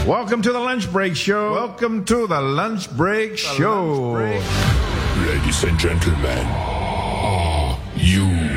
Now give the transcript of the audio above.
Welcome to the Lunch Break Show. Welcome to the Lunch Break Show. Ladies and gentlemen, are you